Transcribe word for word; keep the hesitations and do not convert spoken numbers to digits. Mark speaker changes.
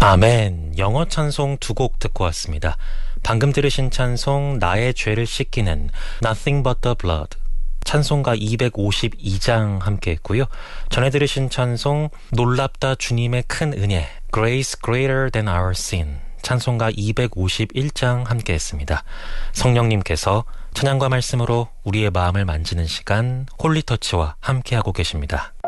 Speaker 1: 아멘. 영어 찬송 두 곡 듣고 왔습니다. 방금 들으신 찬송 나의 죄를 씻기는 Nothing but the blood, 찬송가 이백오십이 장 함께 했고요. 전에 들으신 찬송 놀랍다 주님의 큰 은혜 Grace greater than our sin, 찬송가 이백오십일 장 함께 했습니다. 성령님께서 찬양과 말씀으로 우리의 마음을 만지는 시간 홀리터치와 함께하고 계십니다.